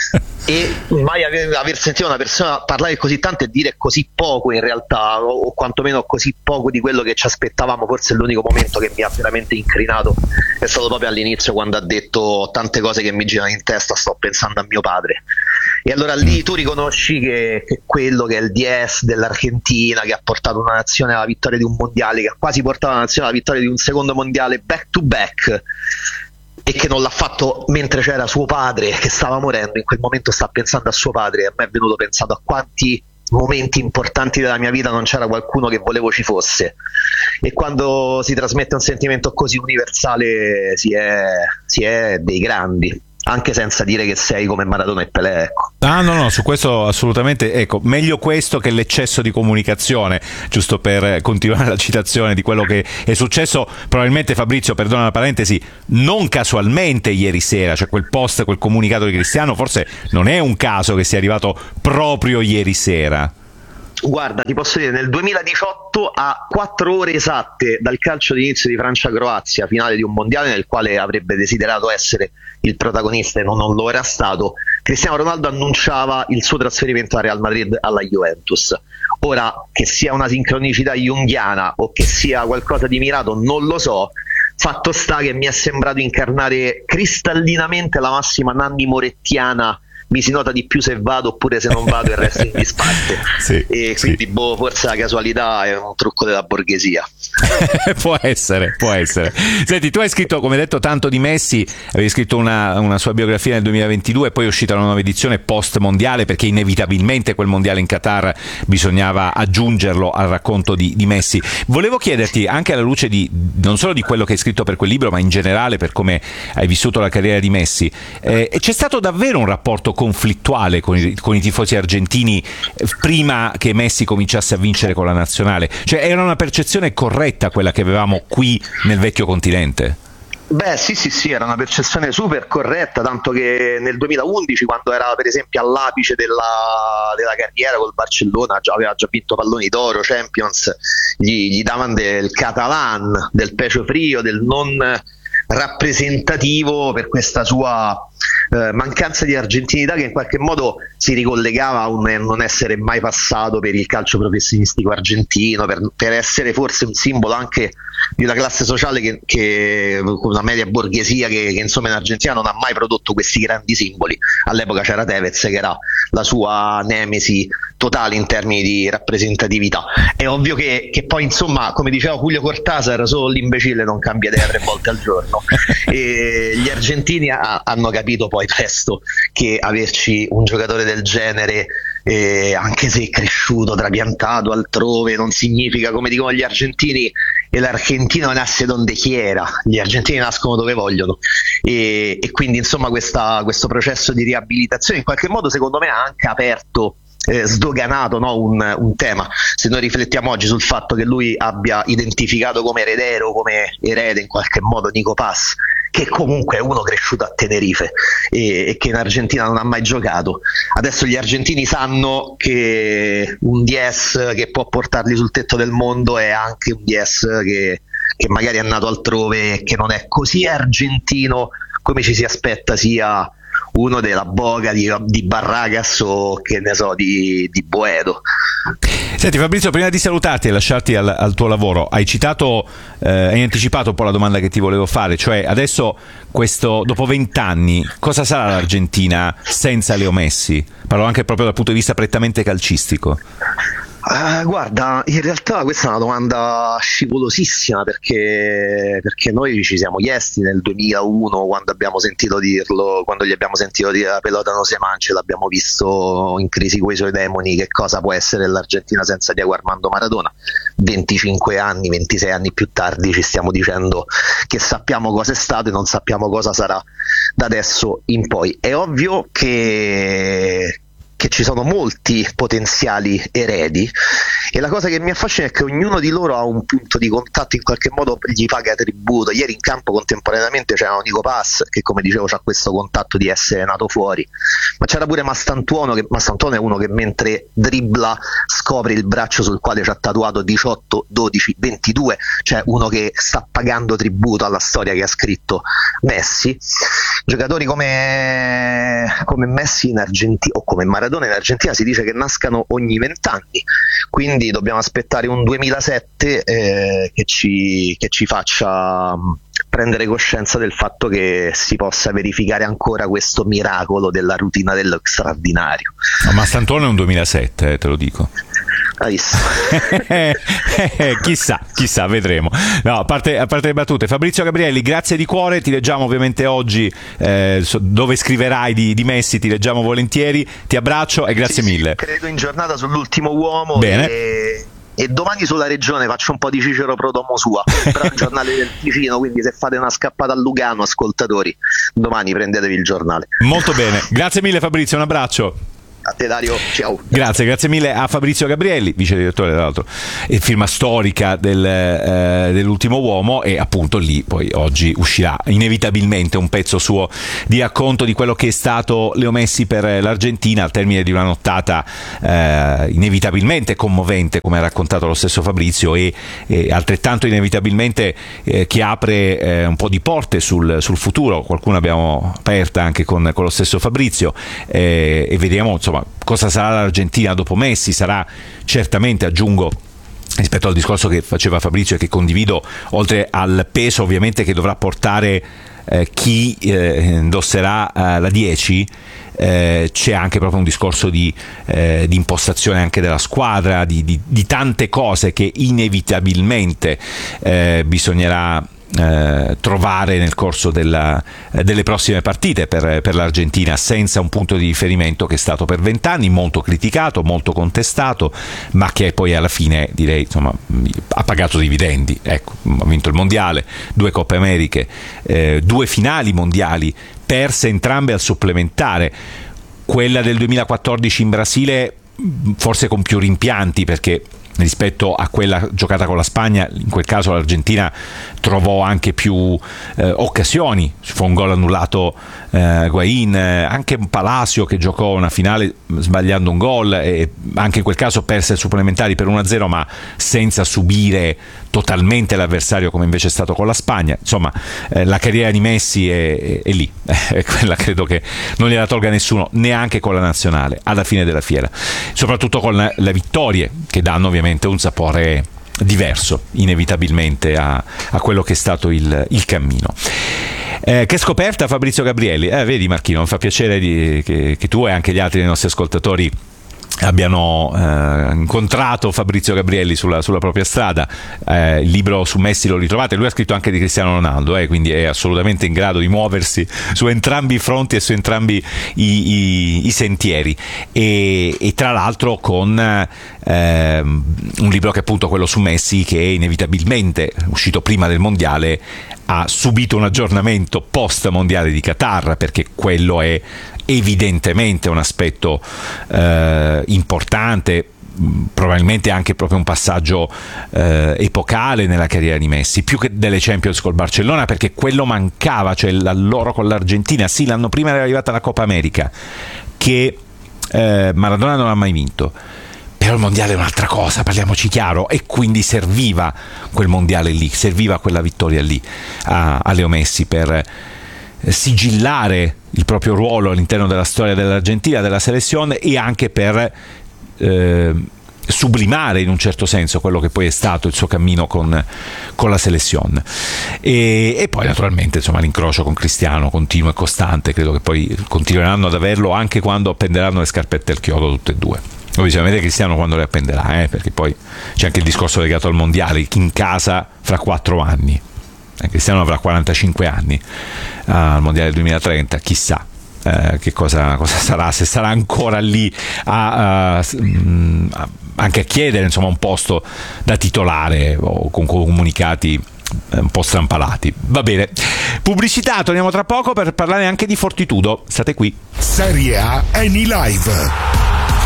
J: e mai aver, aver sentito una persona parlare così tanto e dire così poco in realtà, o, o quantomeno così poco di quello che ci aspettavamo. Forse l'unico momento che mi ha veramente incrinato è stato proprio all'inizio, quando ha detto: tante cose che mi girano in testa, sto pensando pensando a mio padre. E allora lì tu riconosci che, che quello che è il D S dell'Argentina, che ha portato una nazione alla vittoria di un mondiale, che ha quasi portato la nazione alla vittoria di un secondo mondiale back to back, e che non l'ha fatto mentre c'era suo padre che stava morendo, in quel momento sta pensando a suo padre. E a me è venuto pensando a quanti momenti importanti della mia vita non c'era qualcuno che volevo ci fosse, e quando si trasmette un sentimento così universale si è, si è dei grandi, anche senza dire che sei come Maradona e Pelé, ecco.
D: Ah no no, su questo assolutamente, ecco, meglio questo che l'eccesso di comunicazione, giusto per continuare la citazione di quello che è successo probabilmente, Fabrizio, perdona la parentesi, non casualmente ieri sera, cioè quel post, quel comunicato di Cristiano, forse non è un caso che sia arrivato proprio ieri sera.
J: Guarda, ti posso dire, nel duemiladiciotto, a quattro ore esatte dal calcio d'inizio di Francia-Croazia, finale di un mondiale nel quale avrebbe desiderato essere il protagonista e non, non lo era stato, Cristiano Ronaldo annunciava il suo trasferimento al Real Madrid alla Juventus. Ora, che sia una sincronicità junghiana o che sia qualcosa di mirato non lo so, fatto sta che mi è sembrato incarnare cristallinamente la massima Nanni Morettiana: mi si nota di più se vado, oppure se non vado il resto in disparte.
D: Sì,
J: e quindi sì. boh, forse la casualità è un trucco della borghesia.
D: Può essere, può essere. Senti, tu hai scritto, come detto, tanto di Messi, avevi scritto una, una sua biografia nel duemilaventidue, poi è uscita una nuova edizione post mondiale, perché inevitabilmente quel mondiale in Qatar bisognava aggiungerlo al racconto di, di Messi. Volevo chiederti, anche alla luce di non solo di quello che hai scritto per quel libro, ma in generale per come hai vissuto la carriera di Messi, eh, c'è stato davvero un rapporto conflittuale con i, con i tifosi argentini prima che Messi cominciasse a vincere con la nazionale? Cioè, era una percezione corretta quella che avevamo qui nel vecchio continente?
J: Beh sì sì sì, era una percezione super corretta, tanto che nel duemilaundici, quando era per esempio all'apice della, della carriera col Barcellona, già, aveva già vinto palloni d'oro, Champions, gli, gli davano del catalan, del pecho frio, del non rappresentativo per questa sua eh, mancanza di argentinità, che in qualche modo si ricollegava a un non essere mai passato per il calcio professionistico argentino, per, per essere forse un simbolo anche di una classe sociale che, che una media borghesia che, che insomma in Argentina non ha mai prodotto questi grandi simboli. All'epoca c'era Tevez, che era la sua nemesi totale in termini di rappresentatività. È ovvio che, che poi insomma, come diceva Julio Cortázar, solo l'imbecille non cambia idea tre volte al giorno, e gli argentini ha, hanno capito poi presto che averci un giocatore del genere, eh, anche se è cresciuto, trapiantato altrove, non significa, come dicono gli argentini, e l'argentino nasce donde quiera, gli argentini nascono dove vogliono, e, e quindi insomma questa, questo processo di riabilitazione in qualche modo secondo me ha anche aperto, eh, sdoganato, no, un, un tema. Se noi riflettiamo oggi sul fatto che lui abbia identificato come eredero, come erede in qualche modo Nico Paz, che comunque è uno cresciuto a Tenerife e, e che in Argentina non ha mai giocato, adesso gli argentini sanno che un D S che può portarli sul tetto del mondo è anche un D S che, che magari è nato altrove e che non è così argentino come ci si aspetta sia uno della Boga di, di Barragas o che ne so di, di Boedo.
D: Senti Fabrizio, prima di salutarti e lasciarti al, al tuo lavoro, hai citato, eh, hai anticipato un po' la domanda che ti volevo fare, cioè adesso questo, dopo vent'anni, cosa sarà l'Argentina senza Leo Messi? Parlo anche proprio dal punto di vista prettamente calcistico.
J: Uh, guarda, in realtà questa è una domanda scivolosissima, perché, perché noi ci siamo chiesti nel duemilauno, quando abbiamo sentito dirlo, quando gli abbiamo sentito dire la pelota non si mangia, l'abbiamo visto in crisi coi suoi demoni, che cosa può essere l'Argentina senza Diego Armando Maradona. venticinque anni, ventisei anni più tardi ci stiamo dicendo che sappiamo cosa è stato e non sappiamo cosa sarà da adesso in poi. È ovvio che che ci sono molti potenziali eredi, e la cosa che mi affascina è che ognuno di loro ha un punto di contatto, in qualche modo gli paga tributo. Ieri in campo contemporaneamente c'era Nico Paz, che come dicevo c'ha questo contatto di essere nato fuori, ma c'era pure Mastantuono, che Mastantuono è uno che mentre dribbla scopre il braccio sul quale ci ha tatuato diciotto, dodici, ventidue, cioè uno che sta pagando tributo alla storia che ha scritto Messi. Giocatori come, come Messi in Argentina o come Maradona in Argentina si dice che nascano ogni vent'anni, quindi dobbiamo aspettare un duemilasette eh, che, ci, che ci faccia prendere coscienza del fatto che si possa verificare ancora questo miracolo della routine dello straordinario.
D: No, ma St'Antonio è un duemilasette, eh, te lo dico. chissà, chissà, vedremo. No, a parte, a parte le battute, Fabrizio Gabrielli, grazie di cuore, ti leggiamo ovviamente oggi, eh, dove scriverai di, di Messi, ti leggiamo volentieri, ti abbraccio e grazie
J: sì,
D: mille.
J: Sì, credo in giornata sull'ultimo uomo.
D: Bene.
J: E... e domani sulla regione faccio un po' di Cicero pro domo sua, però il giornale del Ticino, quindi se fate una scappata a Lugano, ascoltatori, domani prendetevi il giornale.
D: Molto bene, grazie mille Fabrizio, un abbraccio.
J: A te Dario, ciao.
D: Grazie, grazie mille a Fabrizio Gabrielli, vice direttore tra l'altro e firma storica del, eh, dell'ultimo uomo, e appunto lì poi oggi uscirà inevitabilmente un pezzo suo di racconto di quello che è stato Leo Messi per l'Argentina al termine di una nottata eh, inevitabilmente commovente, come ha raccontato lo stesso Fabrizio, e, e altrettanto inevitabilmente eh, che apre eh, un po' di porte sul, sul futuro. Qualcuno abbiamo aperta anche con, con lo stesso Fabrizio, eh, e vediamo insomma cosa sarà l'Argentina dopo Messi. Sarà certamente, aggiungo rispetto al discorso che faceva Fabrizio e che condivido, oltre al peso ovviamente che dovrà portare eh, chi eh, indosserà eh, la dieci, eh, c'è anche proprio un discorso di, eh, di impostazione anche della squadra, di, di, di tante cose che inevitabilmente eh, bisognerà Eh, trovare nel corso della, eh, delle prossime partite per, per l'Argentina, senza un punto di riferimento che è stato per vent'anni molto criticato, molto contestato, ma che poi alla fine direi insomma ha pagato dividendi. Ecco, ha vinto il mondiale, due Coppe Americhe, eh, due finali mondiali, perse entrambe al supplementare, quella del duemilaquattordici in Brasile forse con più rimpianti, perché rispetto a quella giocata con la Spagna, in quel caso l'Argentina trovò anche più eh, occasioni. Fu un gol annullato eh, Higuaín, eh, anche Palacio che giocò una finale sbagliando un gol, e anche in quel caso perse ai supplementari per uno a zero, ma senza subire totalmente l'avversario come invece è stato con la Spagna. Insomma, eh, la carriera di Messi è, è, è lì, eh, quella credo che non gliela tolga nessuno, neanche con la nazionale alla fine della fiera, soprattutto con la, le vittorie che danno ovviamente un sapore diverso inevitabilmente a, a quello che è stato il, il cammino. Eh, che scoperta Fabrizio Gabrielli, eh, vedi Marchino, mi fa piacere di, che, che tu e anche gli altri dei nostri ascoltatori abbiano eh, incontrato Fabrizio Gabrielli sulla, sulla propria strada. Eh, il libro su Messi lo ritrovate, lui ha scritto anche di Cristiano Ronaldo, eh, quindi è assolutamente in grado di muoversi su entrambi i fronti e su entrambi i, i, i sentieri, e, e tra l'altro con eh, un libro che è appunto quello su Messi, che inevitabilmente uscito prima del mondiale ha subito un aggiornamento post mondiale di Qatar, perché quello è evidentemente un aspetto eh, importante, probabilmente anche proprio un passaggio eh, epocale nella carriera di Messi, più che delle Champions col Barcellona, perché quello mancava, cioè la loro con l'Argentina. Sì, l'anno prima era arrivata la Coppa America, che eh, Maradona non ha mai vinto, però il mondiale è un'altra cosa, parliamoci chiaro, e quindi serviva quel mondiale lì, serviva quella vittoria lì a, a Leo Messi per sigillare il proprio ruolo all'interno della storia dell'Argentina, della selezione, e anche per eh, sublimare in un certo senso quello che poi è stato il suo cammino con, con la selezione. E, e poi naturalmente insomma l'incrocio con Cristiano continuo e costante, credo che poi continueranno ad averlo anche quando appenderanno le scarpette al chiodo tutte e due. Poi bisogna vedere Cristiano quando le appenderà, eh, perché poi c'è anche il discorso legato al mondiale, in casa fra quattro anni. Cristiano avrà quarantacinque anni al mondiale del duemilatrenta, chissà eh, che cosa, cosa sarà, se sarà ancora lì a, a, a, anche a chiedere insomma un posto da titolare o con comunicati un po' strampalati. Va bene, pubblicità, torniamo tra poco per parlare anche di Fortitudo, state qui.
E: Serie A Eni Live.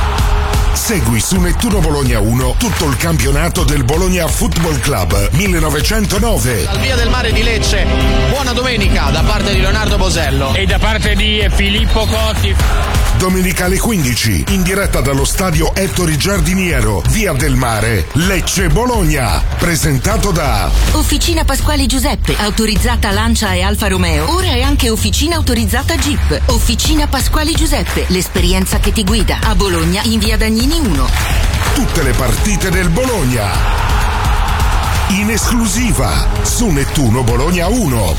E: Segui su Nettuno Bologna uno tutto il campionato del Bologna Football Club millenovecentonove.
K: Dal Via del Mare di Lecce, buona domenica da parte di Leonardo Bosello
L: e da parte di Filippo Cotti.
E: Domenica alle quindici, in diretta dallo stadio Ettore Giardiniero, Via del Mare, Lecce Bologna. Presentato da
U: Officina Pasquali Giuseppe, autorizzata Lancia e Alfa Romeo. Ora è anche officina autorizzata Jeep. Officina Pasquali Giuseppe, l'esperienza che ti guida. A Bologna in Via Dagnini uno.
E: Tutte le partite del Bologna. in esclusiva su Nettuno Bologna uno.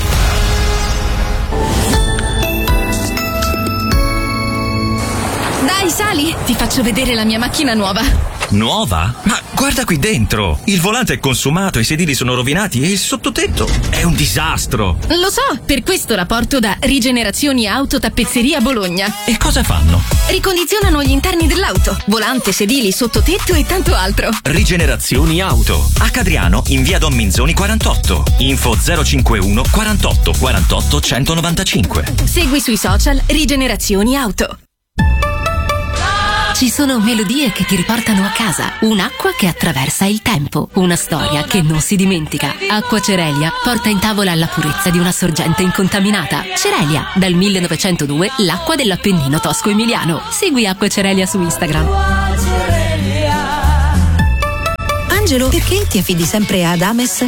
U: Dai, sali, ti faccio vedere la mia macchina nuova.
M: Nuova? Ma guarda qui dentro! Il volante è consumato, i sedili sono rovinati e il sottotetto è un disastro!
U: Lo so, per questo la porto da Rigenerazioni Auto Tappezzeria Bologna.
M: E cosa fanno?
U: Ricondizionano gli interni dell'auto, volante, sedili, sottotetto e tanto altro.
M: Rigenerazioni Auto. A Cadriano, in via Don Minzoni quarantotto. Info zero cinquantuno quarantotto quarantotto centonovantacinque.
U: Segui sui social Rigenerazioni Auto.
F: Ci sono melodie che ti riportano a casa, un'acqua che attraversa il tempo, una storia che non si dimentica. Acqua Cerelia porta in tavola la purezza di una sorgente incontaminata. Cerelia, dal millenovecentodue l'acqua dell'Appennino tosco-emiliano. Segui Acqua Cerelia su Instagram.
N: Angelo, perché ti affidi sempre ad Ames?